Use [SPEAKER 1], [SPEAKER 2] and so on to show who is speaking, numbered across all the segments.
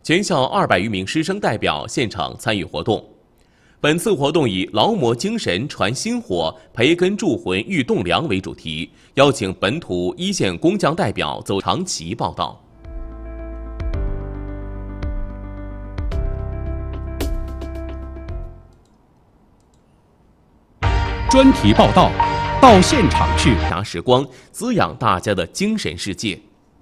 [SPEAKER 1] 全校200余名师生代表现场参与活动。本次活动以劳模精神传薪火，培根铸魂育栋梁为主题，邀请本土一线工匠代表走长旗报道。
[SPEAKER 2] 专题报道，到现场去，
[SPEAKER 1] 拿时光滋养大家的精神世界。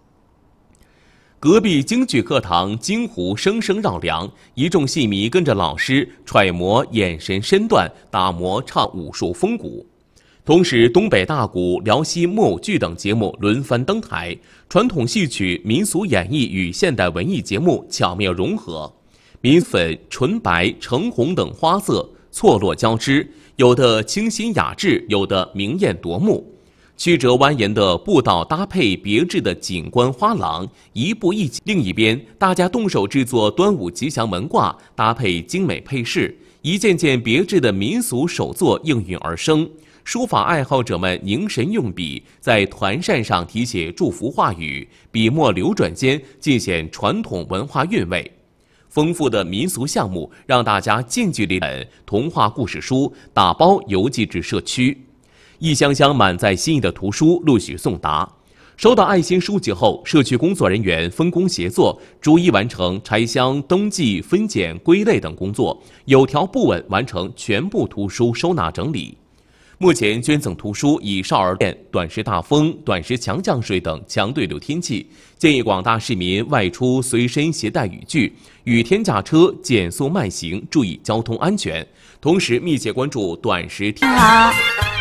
[SPEAKER 1] 隔壁京剧课堂京胡声声绕梁，一众戏迷跟着老师揣摩眼神身段，打磨唱武术风骨。同时，东北大鼓、辽西木偶剧等节目轮番登台，传统戏曲、民俗演绎与现代文艺节目巧妙融合，米粉、纯白、橙红等花色错落交织，有的清新雅致，有的明艳夺目。曲折蜿蜒的步道搭配别致的景观花廊，一步一景。另一边，大家动手制作端午吉祥门挂，搭配精美配饰，一件件别致的民俗手作应运而生。书法爱好者们凝神用笔，在团扇上题写祝福话语，笔墨流转间尽显传统文化韵味。丰富的民俗项目让大家近距离的童话故事书打包邮寄至社区。一箱箱满载心意的图书陆续送达。收到爱心书籍后，社区工作人员分工协作，逐一完成拆箱、登记、分拣、归类等工作，有条不紊完成全部图书收纳整理。目前捐赠图书以少儿电、短时大风、短时强降水等强对流天气，建议广大市民外出随身携带雨具，雨天驾车减速慢行，注意交通安全。同时密切关注短时天气。